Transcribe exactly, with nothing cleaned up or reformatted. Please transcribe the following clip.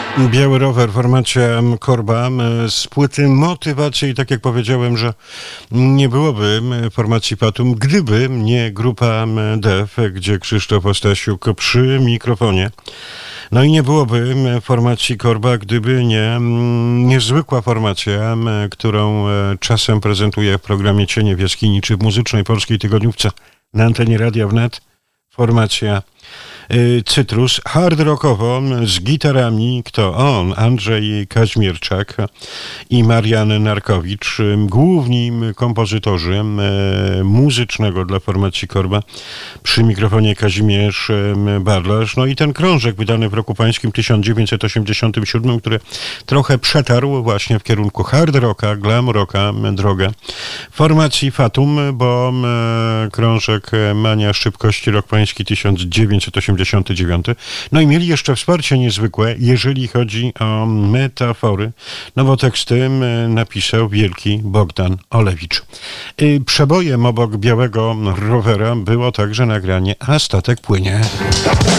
Biały rower, formacja Korba z płyty Motywacji. I tak jak powiedziałem, że nie byłoby formacji Fatum, gdyby nie grupa D E F, gdzie Krzysztof Ostasiuk przy mikrofonie. No i nie byłoby formacji Korba, gdyby nie niezwykła formacja, którą czasem prezentuję w programie Cienie w jaskini czy w muzycznej polskiej tygodniówce na antenie Radia Wnet. Formacja Cytrus, hard rockowo z gitarami, kto on, Andrzej Kaźmierczak i Marian Narkowicz, główni kompozytorzy muzycznego dla formacji Korba, przy mikrofonie Kazimierz Barlasz. No i ten krążek wydany w roku pańskim tysiąc dziewięćset osiemdziesiątym siódmym, który trochę przetarł właśnie w kierunku hard rocka, glam rocka drogę formacji Fatum, bo krążek Mania Szybkości, rok pański tysiąc dziewięćset osiemdziesiąty dziewiąty. No i mieli jeszcze wsparcie niezwykłe, jeżeli chodzi o metafory. No bo teksty napisał wielki Bogdan Olewicz. Przebojem obok białego rowera było także nagranie A statek płynie.